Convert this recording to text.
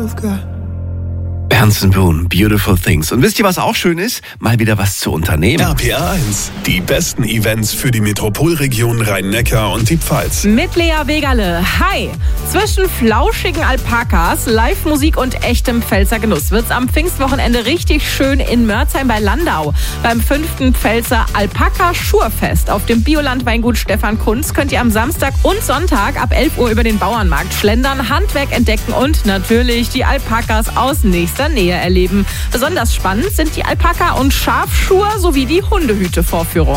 Ernst & Boone, Beautiful Things. Und wisst ihr, was auch schön ist? Mal wieder was zu unternehmen. RPA 1, die besten Events für die Metropolregion Rhein-Neckar und die Pfalz. Mit Lea Wegerle. Hi! Zwischen flauschigen Alpakas, Live-Musik und echtem Pfälzer Genuss wird's am Pfingstwochenende richtig schön in Mörzheim bei Landau. Beim 5. Pfälzer Alpaka-Schurfest auf dem Biolandweingut Stefan Kunz könnt ihr am Samstag und Sonntag ab 11 Uhr über den Bauernmarkt schlendern, Handwerk entdecken und natürlich die Alpakas aus nächster Nähe erleben. Besonders spannend sind die Alpaka- und Schafschuhe sowie die Hundehüte-Vorführung.